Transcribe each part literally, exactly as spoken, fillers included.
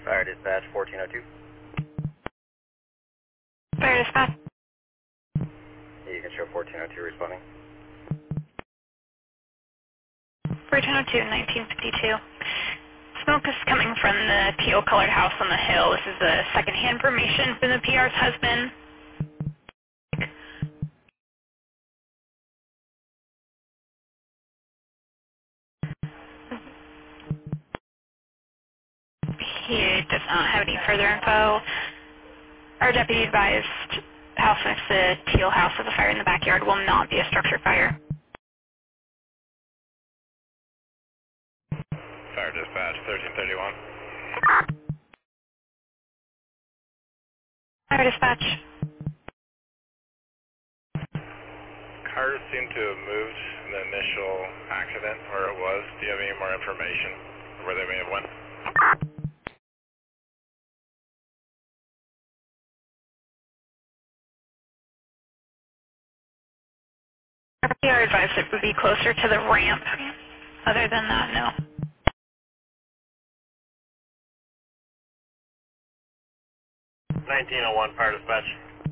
Fire dispatch fourteen oh two. Fire dispatch. You can show fourteen oh two responding. fourteen oh two, nineteen fifty-two. Smoke is coming from the teal-colored house on the hill. This is a second-hand information from the P R's husband. He does not have any further info. Our deputy advised house next to the teal house with a fire in the backyard will not be a structure fire. Fire dispatch thirteen thirty-one. Fire dispatch. Cars seem to have moved in the initial accident where it was. Do you have any more information where they may have went? Our P R advised it would be closer to the ramp. Other than that, no. nineteen oh one, fire dispatch.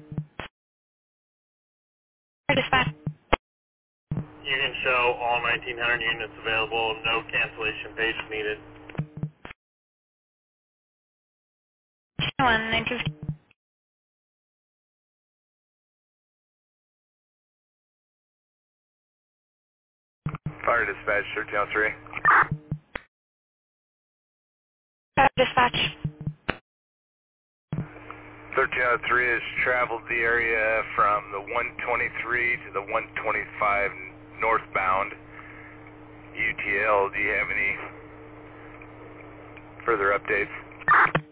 Fire dispatch. You can show all nineteen hundred units available, no cancellation page needed. one, nineteen fifty. Fire dispatch thirteen oh three. Fire dispatch. thirteen oh three has traveled the area from the one twenty-three to the one twenty-five northbound U T L. Do you have any further updates?